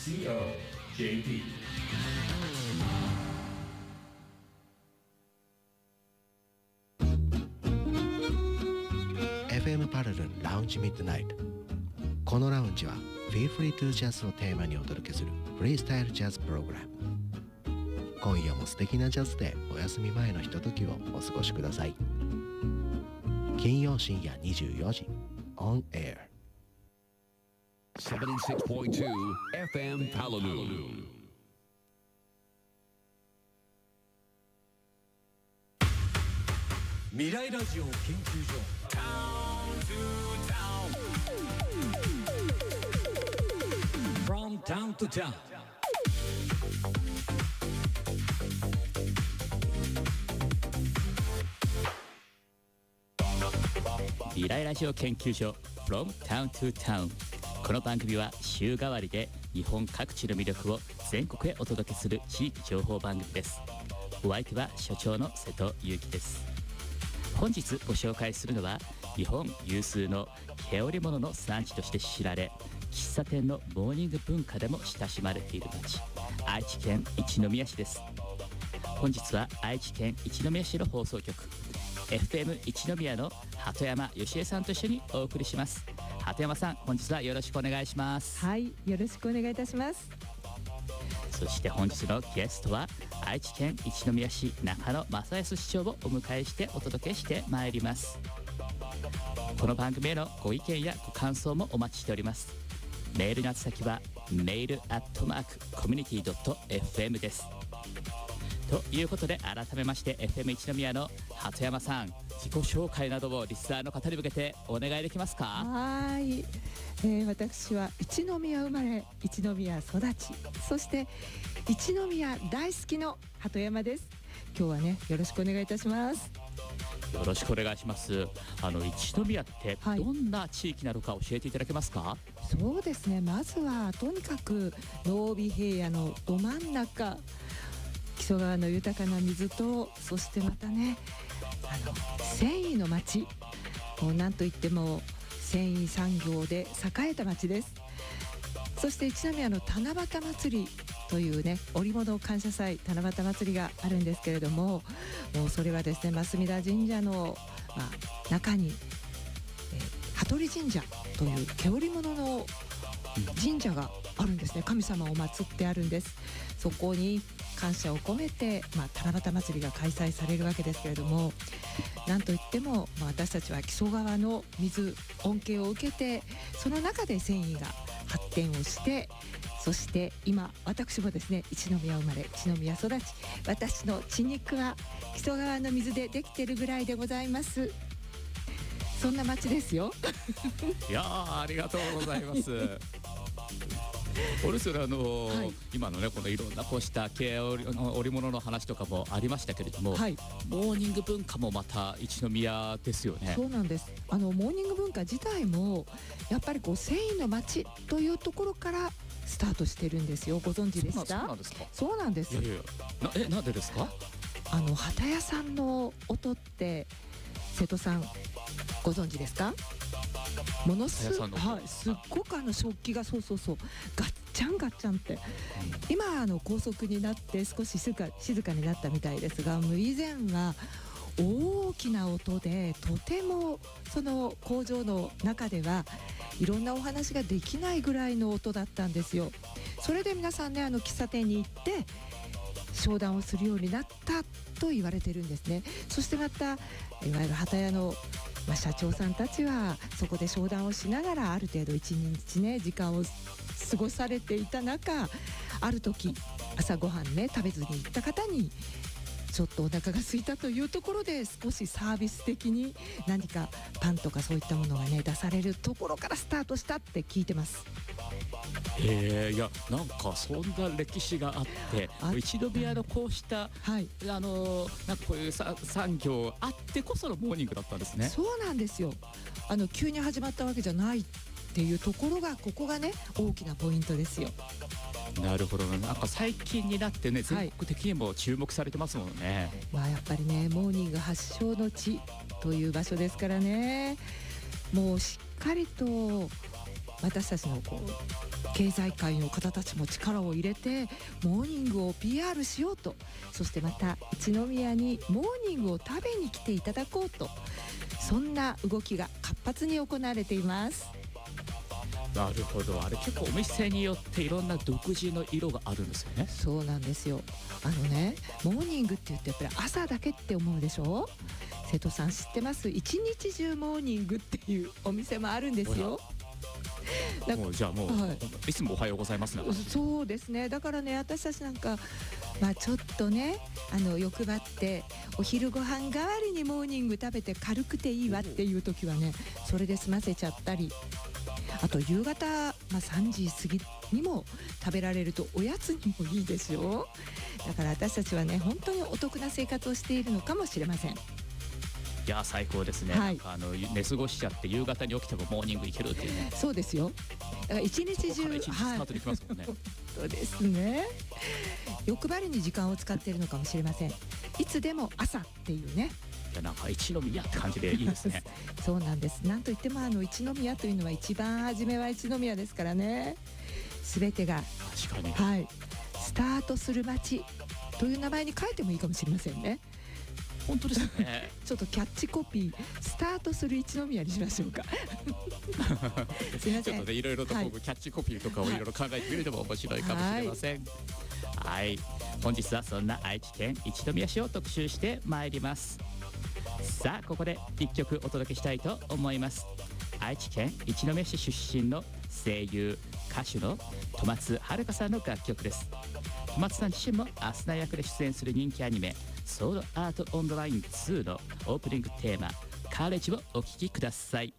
COJP FM パラルンラウンジミッドナイト。このラウンジは Feel Free to Jazz をテーマにお届けするフリースタイルジャズプログラム。今夜も素敵なジャズでお休み前のひとときをお過ごしください。金曜深夜24時 On Air 76.2 FM Palaloo。 未来ラジオ研究所From Town to Town。 未来ラジオ研究所 From Town to Town。 この番組は週替わりで日本各地の魅力を全国へお届けする地域情報番組です。お相手は所長の瀬戸裕樹です。本日ご紹介するのは日本有数の毛織物の産地として知られ、喫茶店のモーニング文化でも親しまれている町、愛知県一宮市です。本日は愛知県一宮市の放送局 FM 一宮の鳩山義恵さんと一緒にお送りします。鳩山さん、本日はよろしくお願いします。 はい、よろしくお願いいたします。 そして本日のゲストは愛知県一宮市中野正康市長をお迎えしてお届けしてまいります。この番組へのご意見やご感想もお待ちしております。メールの宛先は mail@community.fm です。ということで改めまして FM 一宮の鳩山さん、自己紹介などをリスナーの方に向けてお願いできますか？ はい、私は一宮生まれ一宮育ち、そして一宮大好きの鳩山です。今日はね、よろしくお願いいたします。 よろしくお願いします。一宮ってどんな地域なのか教えていただけますか？ そうですね、まずはとにかく濃尾平野のど真ん中、木曽川の豊かな水と、そしてまたね、繊維の町、もうなんといっても繊維産業で栄えた町です。そして一宮の七夕祭りというね、織物感謝祭七夕祭りがあるんですけれども、もうそれはですね、増田神社の、中に、羽鳥神社という毛織物の神社があるんですね。神様を祀ってあるんです。そこに感謝を込めて、七夕祭りが開催されるわけですけれども、なんといっても、私たちは木曽川の水恩恵を受けて、その中で繊維が発展をして、そして今私もですね、一宮生まれ一宮育ち、私の血肉は木曽川の水でできているぐらいでございます。そんな町ですよ。 いやー、ありがとうございます。おるする今のね、このいろんなこうした毛織物の話とかもありましたけれども、モーニング文化もまた一宮ですよね。 そうなんです。モーニング文化自体もやっぱりこう繊維の町というところからスタートしてるんですよ。ご存知でした？ そうなんですか？ そうなんです。 いやなんでですか？ 旗屋さんの音って瀬戸さんご存知ですか？ものすごく食器がそうガッチャンガッチャンって、今高速になって少し静かになったみたいですが、以前は大きな音で、とてもその工場の中ではいろんなお話ができないぐらいの音だったんですよ。それで皆さんね、喫茶店に行って商談をするようになったと言われてるんですね。そしてまたいわゆる旗屋の社長さんたちはそこで商談をしながら、ある程度一日ね、時間を過ごされていた中、ある時朝ごはんね、食べずに行った方にちょっとお腹が空いたというところで、少しサービス的に何かパンとかそういったものがね、出されるところからスタートしたって聞いてます。 いや、なんかそんな歴史があって、一宮のこうした、なんかこういう産業あってこそのモーニングだったんですね。 そうなんですよ。急に始まったわけじゃないっていうところが、ここがね、大きなポイントですよ。 なるほどね。なんか最近になってね、全国的にも注目されてますもんね。 やっぱりね、モーニング発祥の地という場所ですからね、もうしっかりと私たちのこう経済界の方たちも力を入れてモーニングを PR しようと、そしてまた一宮にモーニングを食べに来ていただこうと、そんな動きが活発に行われています。 なるほど。あれ結構お店によっていろんな独自の色があるんですよね。 そうなんですよ。モーニングって言ってやっぱり朝だけって思うでしょ。瀬戸さん知ってます？一日中モーニングっていうお店もあるんですよ。 もうじゃあもう、いつもおはようございますな。 そうですね。だからね、私たちなんかちょっとね欲張ってお昼ご飯代わりにモーニング食べて軽くていいわっていう時はね、それで済ませちゃったり、あと夕方、3時過ぎにも食べられるとおやつにもいいですよ。だから私たちはね本当にお得な生活をしているのかもしれません。 いや最高ですね、寝過ごしちゃって夕方に起きてもモーニングいけるっていうね。 そうですよ。だから一日中一日スタートできますもんね。 そうですね。欲張りに時間を使っているのかもしれません。いつでも朝っていうね。 いやなんか一宮って感じでいいですね。 そうなんです。なんといっても一宮というのは一番初めは一宮ですからね。すべてが確かに、 スタートする街という名前に変えてもいいかもしれませんね。 本当ですね。 ちょっとキャッチコピースタートする一宮にしましょうか。すいません。 ちょっとねいろいろとキャッチコピーとかをいろいろ考えてみるのも面白いかもしれません。本日はそんな愛知県一宮市を特集してまいります。さあここで1曲お届けしたいと思います。愛知県一宮市出身の声優歌手の戸松遥さんの楽曲です。戸松さん自身もアスナ役で出演する人気アニメソードアートオンライン2のオープニングテーマカーレッジをお聴きください。